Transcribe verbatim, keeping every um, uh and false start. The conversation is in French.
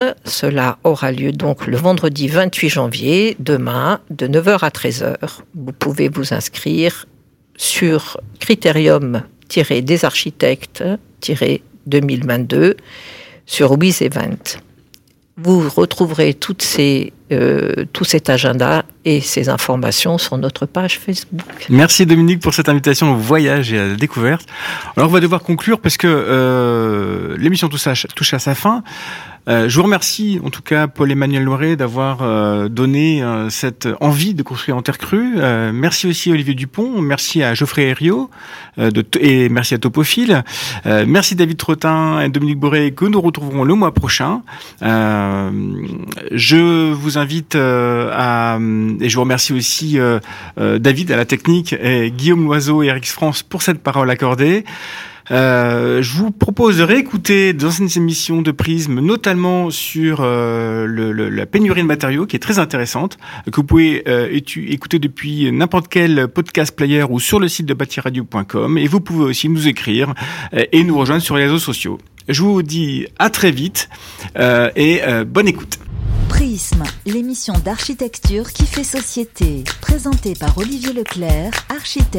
Cela aura lieu donc le vendredi vingt-huit janvier, demain, de neuf heures à treize heures. Vous pouvez vous inscrire sur critérium des architectes deux mille vingt-deux sur Wiz Event. Vous retrouverez toutes ces, euh, tout cet agenda et ces informations sur notre page Facebook. Merci Dominique pour cette invitation au voyage et à la découverte. Alors on va devoir conclure parce que euh, l'émission touche à, touche à sa fin. Euh, je vous remercie en tout cas Paul-Emmanuel Loiret d'avoir euh, donné euh, cette envie de construire en terre crue. Euh, merci aussi Olivier Dupont, merci à Geoffrey Herriot euh, de, et merci à Topophile. Euh, merci David Trottin et Dominique Boré que nous retrouverons le mois prochain. Euh, je vous invite euh, à et je vous remercie aussi euh, euh, David à la technique et Guillaume Loiseau et Eric France pour cette parole accordée. Euh, je vous propose de réécouter d'anciennes émissions de Prisme, notamment sur euh, le, le, la pénurie de matériaux, qui est très intéressante, que vous pouvez euh, étu- écouter depuis n'importe quel podcast player ou sur le site de bâti radio point com. Et vous pouvez aussi nous écrire euh, et nous rejoindre sur les réseaux sociaux. Je vous dis à très vite euh, et euh, bonne écoute. Prisme, l'émission d'architecture qui fait société, présentée par Olivier Leclerc, architecte.